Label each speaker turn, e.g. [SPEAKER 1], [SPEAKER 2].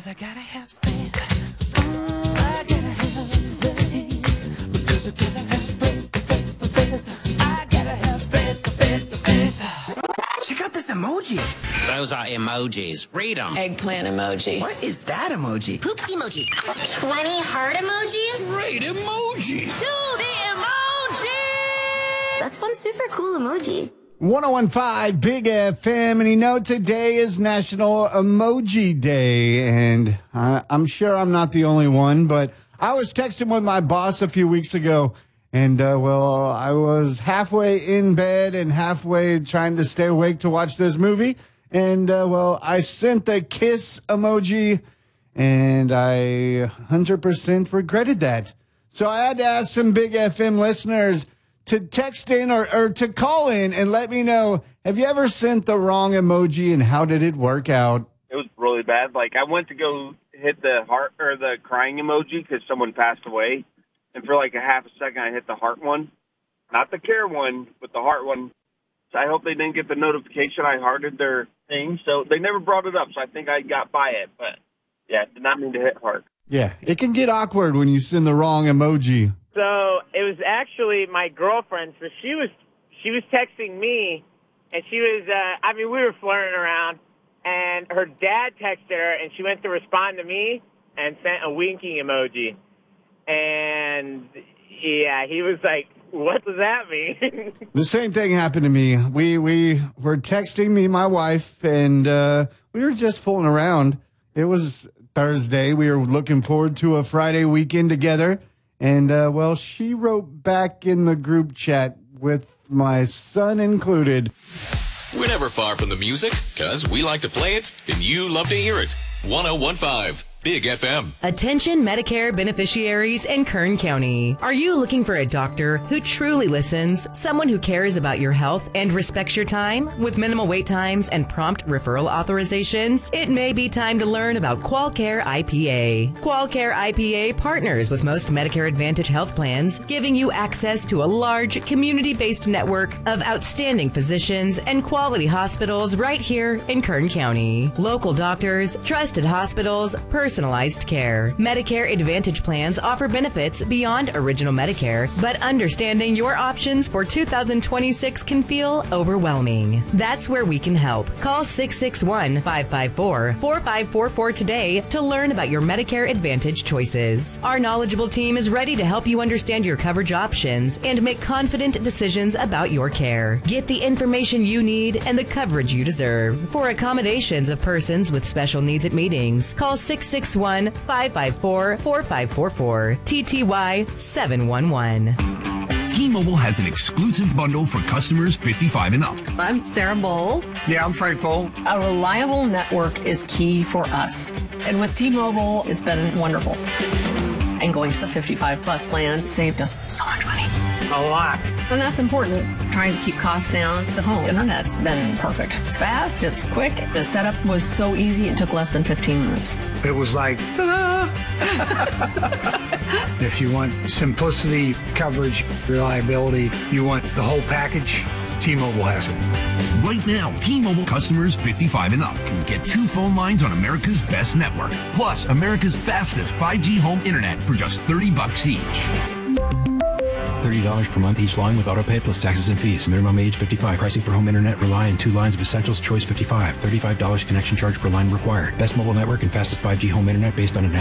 [SPEAKER 1] 'Cause I gotta have faith. I gotta have faith. Because I gotta have faith. I gotta have faith. Check out this emoji.
[SPEAKER 2] Those are emojis. Read them.
[SPEAKER 3] Eggplant emoji.
[SPEAKER 1] What is that emoji?
[SPEAKER 3] Poop emoji.
[SPEAKER 4] 20 heart emojis?
[SPEAKER 2] Great emoji.
[SPEAKER 4] Do the emoji! That's one super cool emoji.
[SPEAKER 5] 1015 Big FM, and you know today is National Emoji Day, and I'm sure I'm not the only one, but I was texting with my boss a few weeks ago, and I was halfway in bed and halfway trying to stay awake to watch this movie, and I sent the kiss emoji, and I 100% regretted that. So I had to ask some Big FM listeners to text in or to call in and let me know, have you ever sent the wrong emoji and how did it work out?
[SPEAKER 6] It was really bad. Like, I went to go hit the heart or the crying emoji because someone passed away. And for like a half a second, I hit the heart one. Not the care one, but the heart one. So I hope they didn't get the notification I hearted their thing. So they never brought it up, so I think I got by it. But, yeah, did not mean to hit heart.
[SPEAKER 5] Yeah, it can get awkward when you send the wrong emoji.
[SPEAKER 7] So it was actually my girlfriend. So she was texting me, and she was, we were flirting around, and her dad texted her, and she went to respond to me and sent a winking emoji. And, yeah, he was like, what does that mean?
[SPEAKER 5] The same thing happened to me. We were texting, me and my wife, and we were just fooling around. It was Thursday. We were looking forward to a Friday weekend together. And, she wrote back in the group chat with my son included.
[SPEAKER 8] We're never far from the music, because we like to play it, and you love to hear it. 1015 Big FM.
[SPEAKER 9] Attention Medicare beneficiaries in Kern County. Are you looking for a doctor who truly listens, someone who cares about your health and respects your time? With minimal wait times and prompt referral authorizations, it may be time to learn about QualCare IPA. QualCare IPA partners with most Medicare Advantage health plans, giving you access to a large community-based network of outstanding physicians and quality hospitals right here in Kern County. Local doctors, trusted hospitals, personalized care. Medicare Advantage plans offer benefits beyond original Medicare, but understanding your options for 2026 can feel overwhelming. That's where we can help. Call 661-554-4544 today to learn about your Medicare Advantage choices. Our knowledgeable team is ready to help you understand your coverage options and make confident decisions about your care. Get the information you need and the coverage you deserve. For accommodations of persons with special needs at meetings, call 661-554-4544, TTY 711.
[SPEAKER 10] T-Mobile has an exclusive bundle for customers 55 and up.
[SPEAKER 11] I'm Sarah Bowl.
[SPEAKER 12] Yeah, I'm Frank Bowl.
[SPEAKER 11] A reliable network is key for us. And with T-Mobile, it's been wonderful. And going to the 55-plus plan saved us so much money.
[SPEAKER 12] A lot.
[SPEAKER 11] And that's important. Trying to keep costs down. The home internet's been perfect. It's fast, it's quick. The setup was so easy, it took less than 15 minutes.
[SPEAKER 12] It was like, ta-da! If you want simplicity, coverage, reliability, you want the whole package, T-Mobile has it.
[SPEAKER 10] Right now, T-Mobile customers 55 and up can get 2 phone lines on America's best network, plus America's fastest 5G home internet for just $30 each.
[SPEAKER 13] $30 per month each line with autopay plus taxes and fees. Minimum age 55. Pricing for home internet rely on 2 lines of Essentials Choice 55. $35 connection charge per line required. Best mobile network and fastest 5G home internet based on an